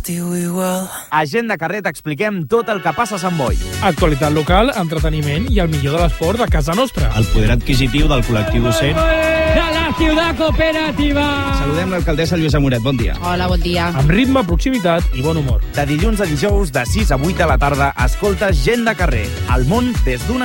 estiu igual. A Gent de Carrer t'expliquem tot el que passa a Sant Boi. Actualitat local, entreteniment i el millor de l'esport de casa nostra. El poder adquisitiu del col·lectiu docent. De la ciutat cooperativa. Saludem l'alcaldessa Lluïsa Moret, bon dia. Hola, bon dia. Amb ritme, proximitat i bon humor. De dilluns a dijous, de 6 a 8 de la tarda, escolta Gent de Carrer, el món des d'una